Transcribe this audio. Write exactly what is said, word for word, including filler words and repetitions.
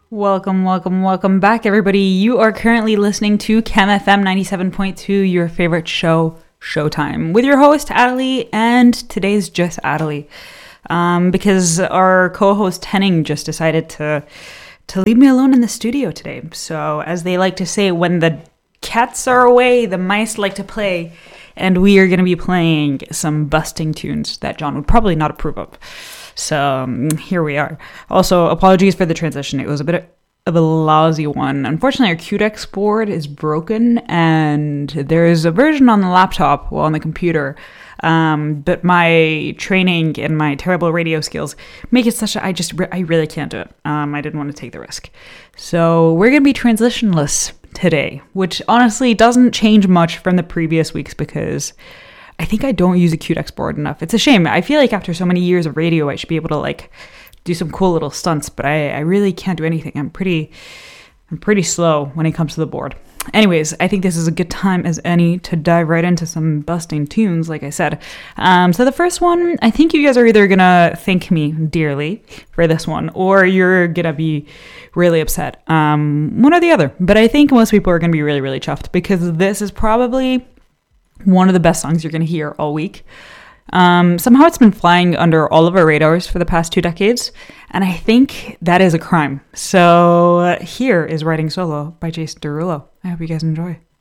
Welcome, welcome, welcome back, everybody. You are currently listening to Chem F M ninety-seven point two, your favorite show, Showtime, with your host, Adelie, and today's just Adelie, um, because our co-host, Henning, just decided to to leave me alone in the studio today. So, as they like to say, when the cats are away, the mice like to play, and we are going to be playing some busting tunes that John would probably not approve of. So um, here we are. Also, apologies for the transition. It was a bit of a lousy one. Unfortunately, our Q DEX board is broken, and there is a version on the laptop, well, on the computer. Um, but my training and my terrible radio skills make it such that I just, re- I really can't do it. Um, I didn't want to take the risk. So we're going to be transitionless today, which honestly doesn't change much from the previous weeks because I think I don't use a Q DEX board enough. It's a shame. I feel like after so many years of radio, I should be able to like do some cool little stunts, but I, I really can't do anything. I'm pretty, I'm pretty slow when it comes to the board. Anyways, I think this is a good time as any to dive right into some busting tunes, like I said. Um, so the first one, I think you guys are either gonna thank me dearly for this one, or you're gonna be really upset. Um, one or the other. But I think most people are gonna be really, really chuffed because this is probably one of the best songs you're going to hear all week. Um, somehow it's been flying under all of our radars for the past two decades, and I think that is a crime. So uh, here is Riding Solo by Jason Derulo. I hope you guys enjoy.